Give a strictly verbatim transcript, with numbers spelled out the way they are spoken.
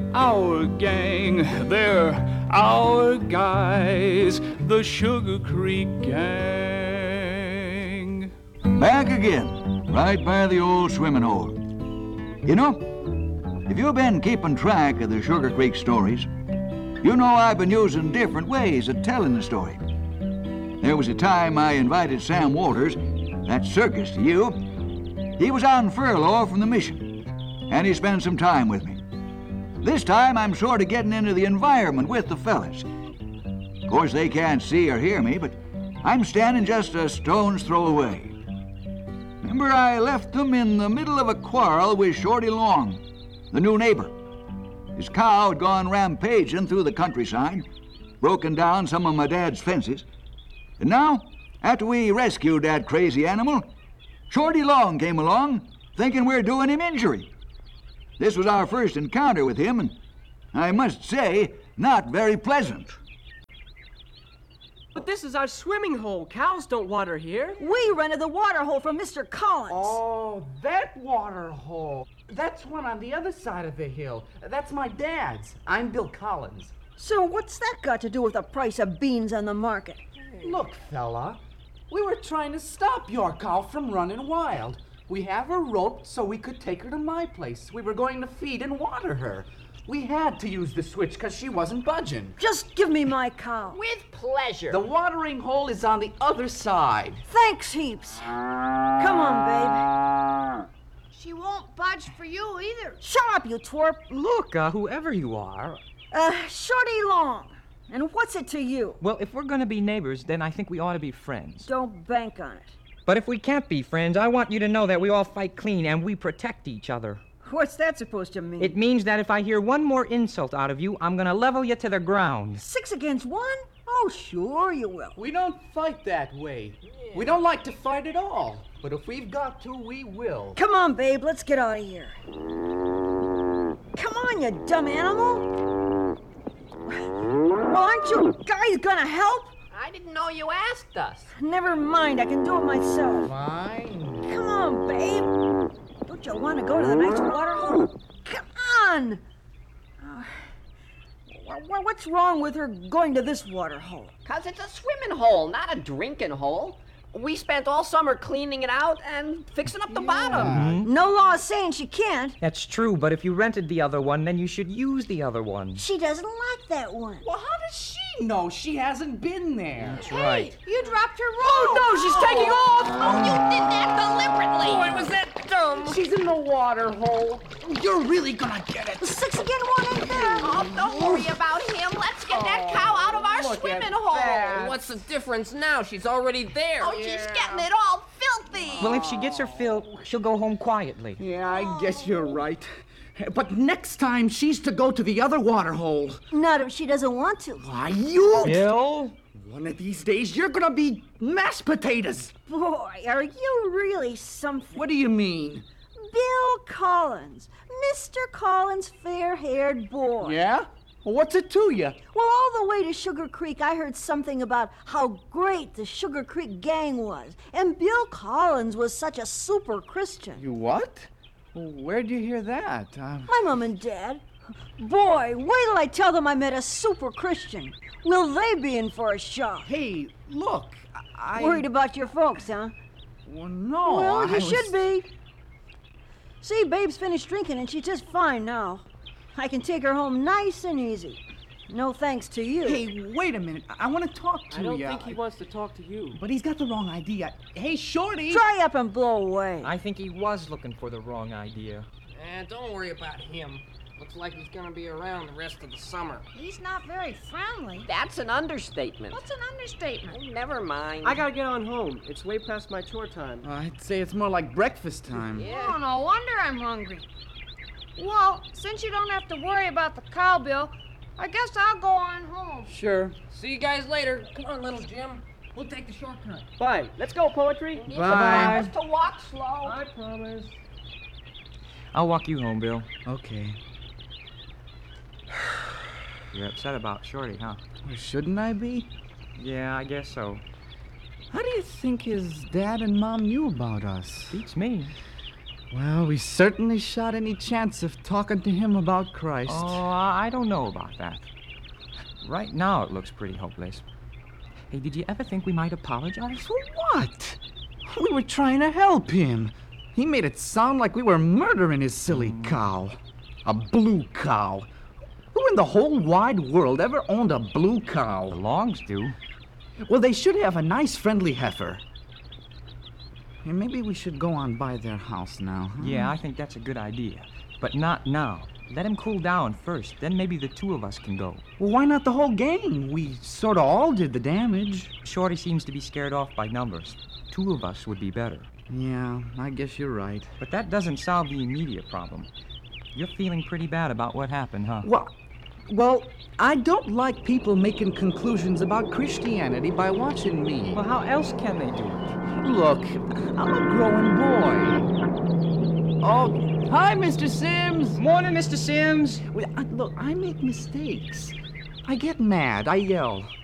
our gang, they're our guys, the Sugar Creek Gang. Back again, right by the old swimming hole. You know, if you've been keeping track of the Sugar Creek stories, you know I've been using different ways of telling the story. There was a time I invited Sam Walters, that circus to you. He was on furlough from the mission, and he spent some time with me. This time I'm sort of getting into the environment with the fellas. Of course, they can't see or hear me, but I'm standing just a stone's throw away. Remember, I left them in the middle of a quarrel with Shorty Long, the new neighbor. His cow had gone rampaging through the countryside, broken down some of my dad's fences. And now, after we rescued that crazy animal, Shorty Long came along, thinking we're doing him injury. This was our first encounter with him, and I must say, not very pleasant. But this is our swimming hole. Cows don't water here. We rented the water hole from Mister Collins. Oh, that water hole. That's one on the other side of the hill. That's my dad's. I'm Bill Collins. So what's that got to do with the price of beans on the market? Look, fella, we were trying to stop your cow from running wild. We have her roped so we could take her to my place. We were going to feed and water her. We had to use the switch because she wasn't budging. Just give me my cow. With pleasure. The watering hole is on the other side. Thanks heaps. Come on, babe. She won't budge for you either. Shut up, you twerp. Look, uh, whoever you are. Uh, Shorty Long. And what's it to you? Well, if we're gonna be neighbors, then I think we ought to be friends. Don't bank on it. But if we can't be friends, I want you to know that we all fight clean and we protect each other. What's that supposed to mean? It means that if I hear one more insult out of you, I'm gonna level you to the ground. Six against one? Oh, sure you will. We don't fight that way. We don't like to fight at all. But if we've got to, we will. Come on, babe, let's get out of here. Come on, you dumb animal. Well, aren't you guys gonna help? I didn't know you asked us. Never mind, I can do it myself. Fine. Come on, babe. Don't you want to go to the nice water hole? Come on! Uh, wh- what's wrong with her going to this water hole? Because it's a swimming hole, not a drinking hole. We spent all summer cleaning it out and fixing up the bottom. Mm-hmm. No law is saying she can't. That's true, but if you rented the other one, then you should use the other one. She doesn't like that one. Well, how does she know? She hasn't been there. That's right. You dropped her rope. Oh, no, she's taking off! Oh, you did that deliberately. Boy, was that dumb! She's in the water hole. You're really gonna get it. Six again, one ain't there. Oh, don't worry about him. Let's get that cow out of our look swimming at hole. that. What's the difference now? She's already there. Oh, she's getting it all filthy. Well, if she gets her fill, she'll go home quietly. Yeah, I guess you're right. But next time, she's to go to the other water hole. Not if she doesn't want to. Why, you... Bill? One of these days, you're gonna be mashed potatoes. Boy, are you really something. What do you mean? Bill Collins. Mister Collins' fair-haired boy. Yeah? Well, what's it to you? Well, all the way to Sugar Creek, I heard something about how great the Sugar Creek gang was. And Bill Collins was such a super Christian. You what? Well, where'd you hear that? Uh... My mom and dad. Boy, wait till I tell them I met a super Christian. Will they be in for a shock? Hey, look, I... Worried about your folks, huh? Well, no, well, I you was... should be. See, Babe's finished drinking and she's just fine now. I can take her home nice and easy. No thanks to you. Hey, wait a minute. I, I want to talk to I don't you. think he wants to talk to you. But he's got the wrong idea. Hey, Shorty! Dry up and blow away. I think he was looking for the wrong idea. Eh, don't worry about him. Looks like he's gonna be around the rest of the summer. He's not very friendly. That's an understatement. What's an understatement? Oh, never mind. I gotta get on home. It's way past my chore time. Uh, I'd say it's more like breakfast time. Yeah. Oh, no wonder I'm hungry. Well, since you don't have to worry about the cow, Bill, I guess I'll go on home. Sure. See you guys later. Come on, little Jim. We'll take the shortcut. Bye. Let's go, Poetry. You Bye. promise to walk slow. I promise. I'll walk you home, Bill. Okay. You're upset about Shorty, huh? Well, shouldn't I be? Yeah, I guess so. How do you think his dad and mom knew about us? Beats me. Well, we certainly shot any chance of talking to him about Christ. Oh, I I don't know about that. Right now, it looks pretty hopeless. Hey, did you ever think we might apologize? For what? We were trying to help him. He made it sound like we were murdering his silly cow. A blue cow. Who in the whole wide world ever owned a blue cow? The Longs do. Well, they should have a nice friendly heifer. And maybe we should go on by their house now. Huh? Yeah, I think that's a good idea. But not now. Let him cool down first, then maybe the two of us can go. Well, why not the whole gang? We sort of all did the damage. Shorty seems to be scared off by numbers. Two of us would be better. Yeah, I guess you're right. But that doesn't solve the immediate problem. You're feeling pretty bad about what happened, huh? Well, well, I don't like people making conclusions about Christianity by watching me. Well, how else can they do it? Look, I'm a growing boy. Oh, hi, Mister Sims. Morning, Mister Sims. Well, I, look, I make mistakes. I get mad. I yell.